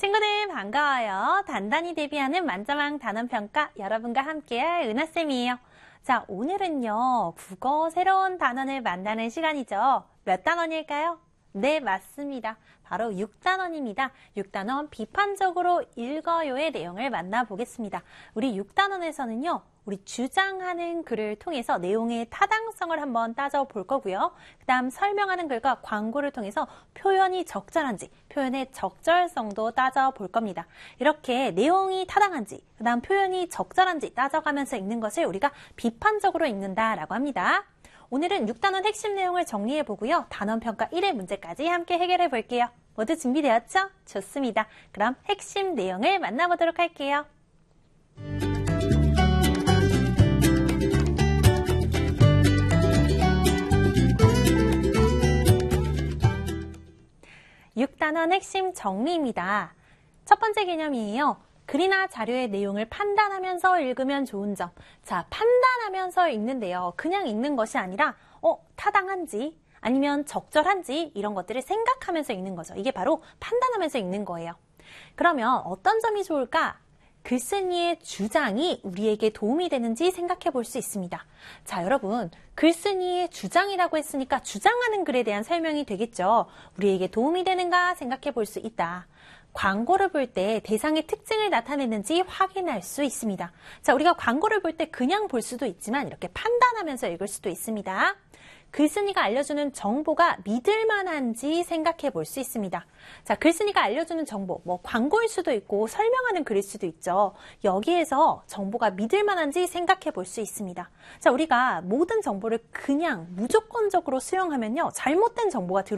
친구들 반가워요. 단단히 대비하는 만점왕 단원평가 여러분과 함께할 은하쌤이에요. 자, 오늘은요. 국어 새로운 단원을 만나는 시간이죠. 몇 단원일까요? 네, 맞습니다. 바로 6단원입니다. 6단원 비판적으로 읽어요의 내용을 만나보겠습니다. 우리 6단원에서는요. 우리 주장하는 글을 통해서 내용의 타당성을 한번 따져볼 거고요. 그 다음 설명하는 글과 광고를 통해서 표현이 적절한지, 표현의 적절성도 따져볼 겁니다. 이렇게 내용이 타당한지, 그 다음 표현이 적절한지 따져가면서 읽는 것을 우리가 비판적으로 읽는다라고 합니다. 오늘은 6단원 핵심 내용을 정리해보고요. 단원평가 1회 문제까지 함께 해결해 볼게요. 모두 준비되었죠? 좋습니다. 그럼 핵심 내용을 만나보도록 할게요. (6단원) 핵심 정리입니다. 첫 번째 개념이에요. 글이나 자료의 내용을 판단하면서 읽으면 좋은 점. 자, 판단하면서 읽는데요. 그냥 읽는 것이 아니라 타당한지 아니면 적절한지 이런 것들을 생각하면서 읽는 거죠. 이게 바로 판단하면서 읽는 거예요. 그러면 어떤 점이 좋을까? 글쓴이의 주장이 우리에게 도움이 되는지 생각해 볼 수 있습니다. 자, 여러분, 글쓴이의 주장이라고 했으니까 주장하는 글에 대한 설명이 되겠죠. 우리에게 도움이 되는가 생각해 볼 수 있다. 광고를 볼 때 대상의 특징을 나타내는지 확인할 수 있습니다. 자, 우리가 광고를 볼 때 그냥 볼 수도 있지만 이렇게 판단하면서 읽을 수도 있습니다. 글쓴이가 알려주는 정보가 믿을 만한지 생각해 볼 수 있습니다. 자, 글쓴이가 알려주는 정보, 광고일 수도 있고 설명하는 글일 수도 있죠. 여기에서 정보가 믿을 만한지 생각해 볼 수 있습니다. 자, 우리가 모든 정보를 그냥 무조건적으로 수용하면요. 잘못된 정보가